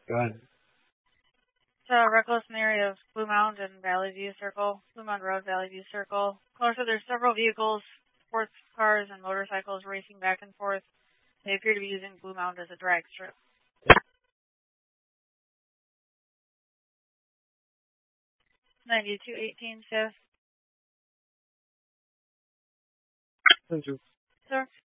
Go ahead. It's a reckless in the area of Blue Mound and Valley View Circle, Blue Mound Road, Valley View Circle. Also, there's several vehicles, sports cars and motorcycles racing back and forth. They appear to be using Blue Mound as a drag strip. 9218, Fifth. Thank you. Sir?